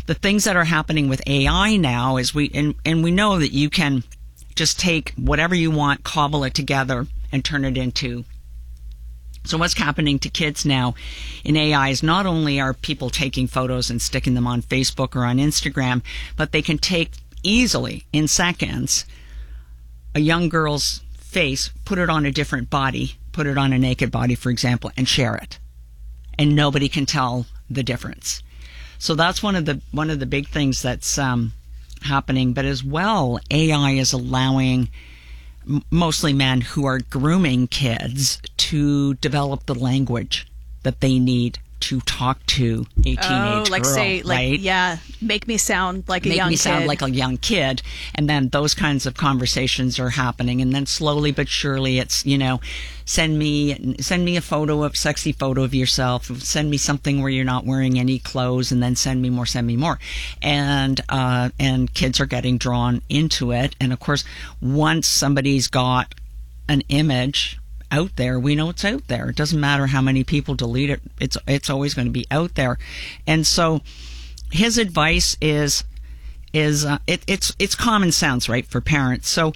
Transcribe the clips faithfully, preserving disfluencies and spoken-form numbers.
the things that are happening with A I now is we, and, and we know that you can just take whatever you want, cobble it together, and turn it into. So what's happening to kids now in A I is not only are people taking photos and sticking them on Facebook or on Instagram, but they can take easily, in seconds, a young girl's face, put it on a different body, put it on a naked body, for example, and share it. And nobody can tell the difference. So that's one of the one of the big things that's um, happening. But as well, A I is allowing m- mostly men who are grooming kids to develop the language that they need to talk to a teenage oh, like girl, say, like, right? yeah, make me sound like a Make young me kid. sound like a young kid. And then those kinds of conversations are happening. And then slowly but surely it's, you know, send me, send me a photo of, sexy photo of yourself. Send me something where you're not wearing any clothes, and then send me more, send me more. And, uh, and kids are getting drawn into it. And of course, once somebody's got an image out there, we know it's out there. It doesn't matter how many people delete it. It's it's always going to be out there. And so his advice is is uh, it, it's it's common sense, right, for parents. So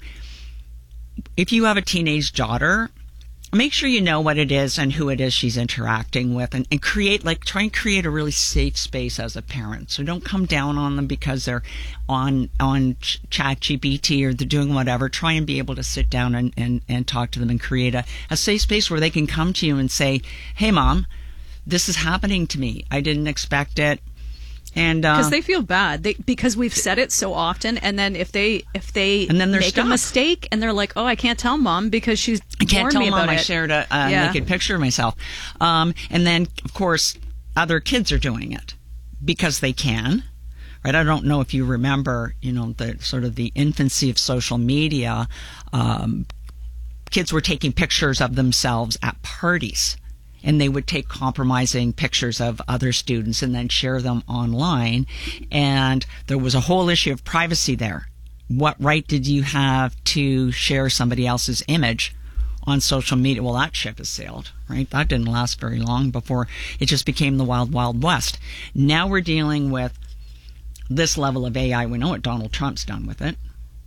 if you have a teenage daughter, make sure you know what it is and who it is she's interacting with, and, and create, like, try and create a really safe space as a parent. So don't come down on them because they're on on ChatGPT or they're doing whatever. Try and be able to sit down and, and, and talk to them and create a, a safe space where they can come to you and say, hey, Mom, this is happening to me. I didn't expect it. And because uh, they feel bad, they, because we've said it so often, and then if they if they and then they're make stuck. a mistake and they're like, oh, I can't tell Mom because she's I can't warned tell me Mom about I it. shared a, a Yeah. naked picture of myself. Um, and then, of course, other kids are doing it because they can. Right? I don't know if you remember, you know, the sort of the infancy of social media. Um, kids were taking pictures of themselves at parties. And they would take compromising pictures of other students and then share them online. And there was a whole issue of privacy there. What right did you have to share somebody else's image on social media? Well, that ship has sailed, right? That didn't last very long before it just became the wild, wild west. Now we're dealing with this level of A I. We know what Donald Trump's done with it.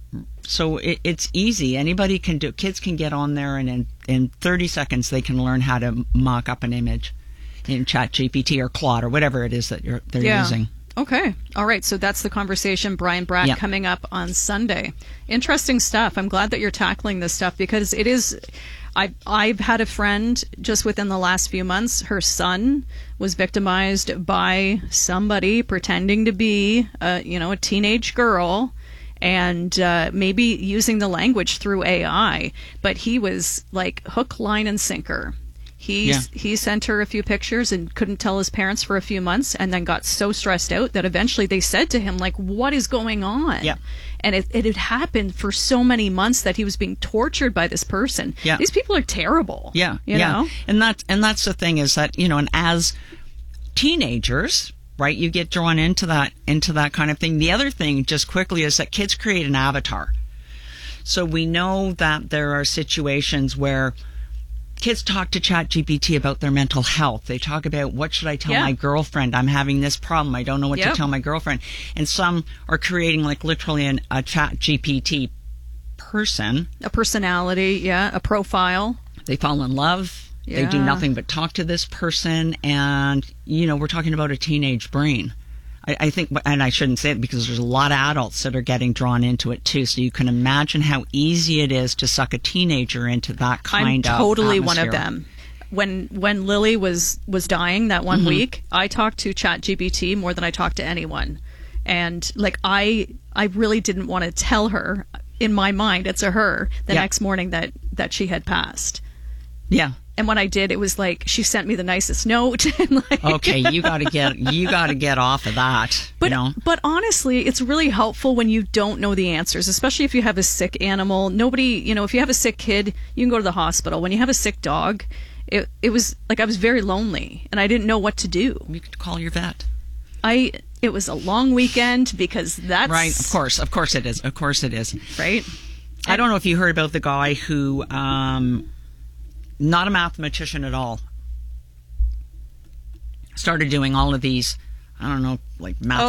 So it, it's easy. Anybody can do. Kids can get on there, and in, in thirty seconds they can learn how to mock up an image in ChatGPT or Claude or whatever it is that you're, they're Yeah. using. Okay. All right. So that's the conversation. Brian Bratt Yeah. coming up on Sunday. Interesting stuff. I'm glad that you're tackling this stuff because it is. I've, I've had a friend just within the last few months, her son was victimized by somebody pretending to be, a, you know, a teenage girl. And uh, maybe using the language through A I, but he was like hook, line, and sinker. He Yeah. he sent her a few pictures and couldn't tell his parents for a few months, and then got so stressed out that eventually they said to him, like, "What is going on?" Yeah. And it it had happened for so many months that he was being tortured by this person. Yeah. These people are terrible. Yeah, you yeah. know? And that's and that's the thing is that, you know, and as teenagers, right, you get drawn into that into that kind of thing. The other thing, just quickly, is that kids create an avatar. So we know that there are situations where kids talk to ChatGPT about their mental health. They talk about, what should I tell Yeah. my girlfriend? I'm having this problem. I don't know what Yep. to tell my girlfriend. And some are creating, like, literally an, a ChatGPT person. A personality, yeah, a profile. They fall in love. They do Yeah. nothing but talk to this person. And, you know, we're talking about a teenage brain. I, I think, and I shouldn't say it because there's a lot of adults that are getting drawn into it too. So you can imagine how easy it is to suck a teenager into that kind I'm of totally one of atmosphere. them. When when Lily was was dying that one Mm-hmm. week, I talked to ChatGPT more than I talked to anyone, and like I I really didn't want to tell her. In my mind, it's a her. The Yeah. next morning that that she had passed. Yeah. And when I did, it was like she sent me the nicest note. And like, Okay, you got to get you got to get off of that. But you know? but honestly, it's really helpful when you don't know the answers, especially if you have a sick animal. Nobody, you know, if you have a sick kid, you can go to the hospital. When you have a sick dog, it it was like I was very lonely and I didn't know what to do. You could call your vet. I it was a long weekend because that's Right, of course, of course it is. Of course it is. right. I don't know if you heard about the guy who, um, not a mathematician at all, started doing all of these, I don't know, like math